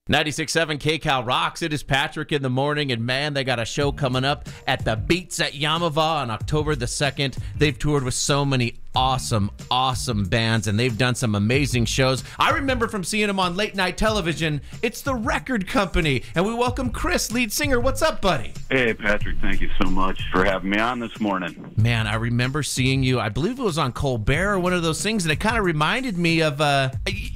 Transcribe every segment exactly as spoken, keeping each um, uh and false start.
ninety-six point seven K-Cal rocks. It is Patrick in the morning, and man, they got a show coming up at the Beats at Yamava on October the second. They've toured with so many awesome, awesome bands, and they've done some amazing shows. I remember from seeing them on late night television. It's the Record Company, and we welcome Chris, lead singer. What's up, buddy? Hey, Patrick, thank you so much for having me on this morning. Man, I remember seeing you, I believe it was on Colbert or one of those things, and it kind of reminded me of, uh,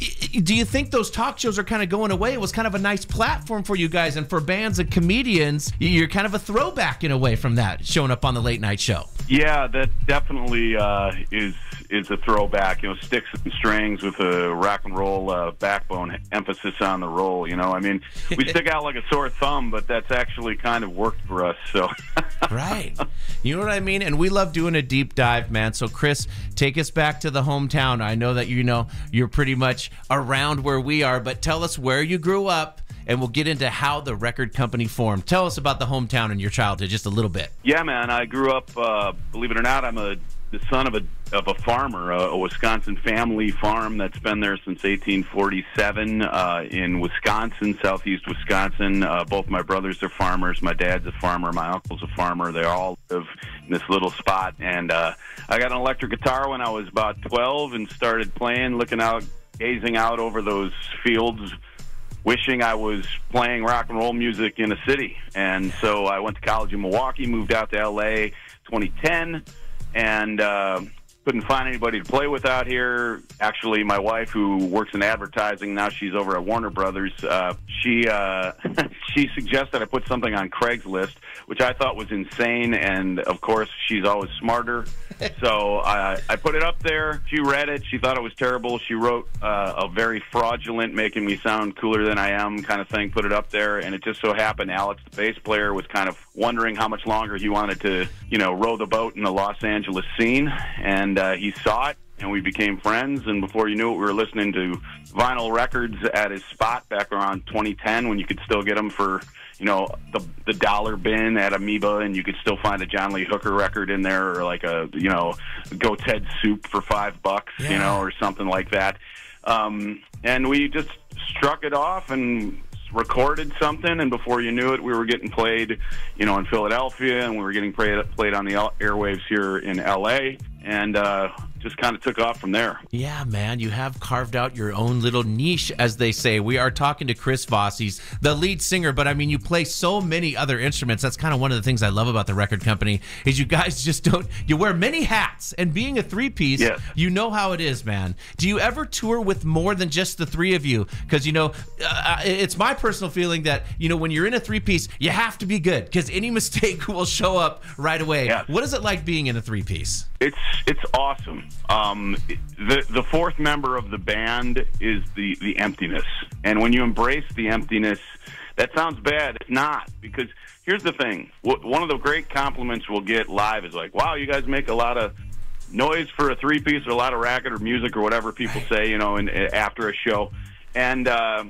do you think those talk shows are kind of going away? It was kind of a nice platform for you guys, and for bands and comedians, you're kind of a throwback in a way from that, showing up on the late night show. Yeah, that definitely uh, is is a throwback. You know, sticks and strings with a rock and roll uh, backbone, emphasis on the roll. You know, I mean, we stick out like a sore thumb, but that's actually kind of worked for us. So, right, you know what I mean. And we love doing a deep dive, man. So, Chris, take us back to the hometown. I know that you know you're pretty much around where we are, but tell us where you grew up, and we'll get into how the Record Company formed. Tell us about the hometown and your childhood just a little bit. Yeah, man, I grew up, uh, believe it or not, I'm a the son of a of a farmer, a, a Wisconsin family farm that's been there since eighteen forty-seven uh, in Wisconsin, southeast Wisconsin. Uh, both my brothers are farmers. My dad's a farmer. My uncle's a farmer. They all live in this little spot. And uh, I got an electric guitar when I was about twelve and started playing, looking out, gazing out over those fields, wishing I was playing rock and roll music in a city. And so I went to college in Milwaukee, moved out to L A twenty ten, and uh, couldn't find anybody to play with out here. Actually, my wife, who works in advertising, now she's over at Warner Brothers, uh, she uh, she suggested I put something on Craigslist, which I thought was insane, and of course, she's always smarter. So uh, I put it up there. She read it. She thought it was terrible. She wrote uh, a very fraudulent, making me sound cooler than I am kind of thing, put it up there, and it just so happened Alex, the bass player, was kind of wondering how much longer he wanted to, you know, row the boat in the Los Angeles scene, and uh, he saw it, and we became friends, and before you knew it, we were listening to vinyl records at his spot back around twenty ten when you could still get them for, you know, the the dollar bin at Amoeba, and you could still find a John Lee Hooker record in there, or like a, you know, Go Ted Soup for five bucks, yeah. you know, or something like that. Um, and we just struck it off and recorded something, and before you knew it, we were getting played, you know, in Philadelphia, and we were getting played, played on the airwaves here in L A, and uh, just kind of took off from there. Yeah, man, you have carved out your own little niche, as they say. We are talking to Chris Voss. He's the lead singer, but I mean, you play so many other instruments. That's kind of one of the things I love about the Record Company, is you guys just don't, you wear many hats, and being a three-piece, yes. you know how it is, man. Do you ever tour with more than just the three of you? Because, you know, uh, it's my personal feeling that, you know, when you're in a three-piece, you have to be good, because any mistake will show up right away. Yes. What is it like being in a three-piece? It's it's awesome. Um, the the fourth member of the band is the the emptiness, and when you embrace the emptiness, that sounds bad. It's not, because here's the thing. One of the great compliments we'll get live is like, "Wow, you guys make a lot of noise for a three piece, or a lot of racket or music or whatever people say, you know, in, after a show." And uh,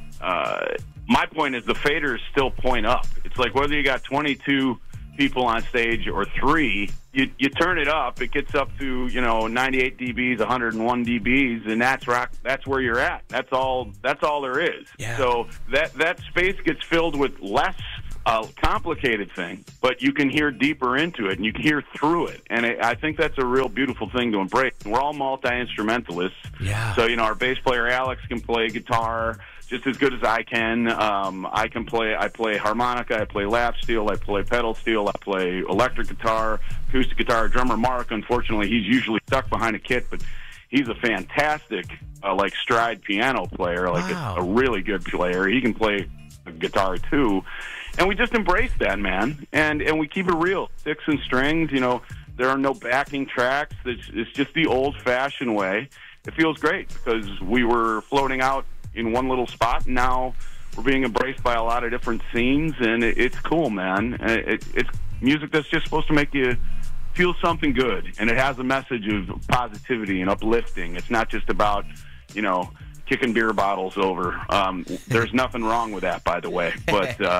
uh, my point is, the faders still point up. It's like whether you got twenty-two people on stage or three, you you turn it up, it gets up to, you know, ninety-eight decibels, one hundred one decibels, and that's rock. That's where you're at. That's all. That's all there is. Yeah. So that that space gets filled with less uh, complicated thing, but you can hear deeper into it, and you can hear through it. And it, I think that's a real beautiful thing to embrace. We're all multi-instrumentalists. Yeah. So, you know, our bass player Alex can play guitar just as good as I can. Um, I can play, I play harmonica, I play lap steel, I play pedal steel, I play electric guitar, acoustic guitar. Drummer Mark, unfortunately, he's usually stuck behind a kit, but he's a fantastic, uh, like, stride piano player, like wow. a, a really good player. He can play guitar, too. And we just embrace that, man. And, and we keep it real. Sticks and strings, you know, there are no backing tracks. It's, it's just the old-fashioned way. It feels great, because we were floating out in one little spot, and now we're being embraced by a lot of different scenes, and it, it's cool, man. It, it's music that's just supposed to make you feel something good, and it has a message of positivity and uplifting. It's not just about, you know, kicking beer bottles over. Um, there's nothing wrong with that, by the way, but uh,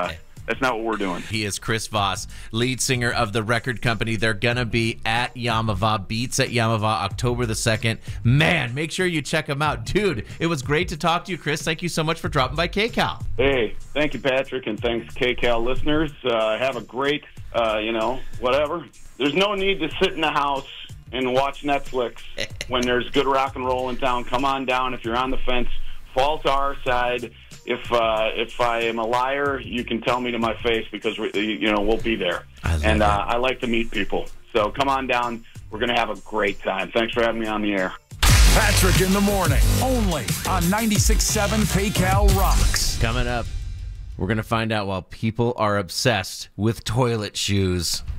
That's not what we're doing. He is Chris Voss, lead singer of the record company. They're going to be at Yamava, Beats at Yamava, October the second. Man, make sure you check them out. Dude, it was great to talk to you, Chris. Thank you so much for dropping by KCAL. Hey, thank you, Patrick, and thanks, KCAL listeners. Uh, have a great, uh, you know, whatever. There's no need to sit in the house and watch Netflix when there's good rock and roll in town. Come on down. If you're on the fence, fall to our side. If uh, if I am a liar, you can tell me to my face because we, you know we'll be there. I love and uh, that. I like to meet people. So come on down. We're going to have a great time. Thanks for having me on the air. Patrick in the morning, only on ninety-six point seven KCAL Rocks. Coming up, we're going to find out why people are obsessed with toilet shoes.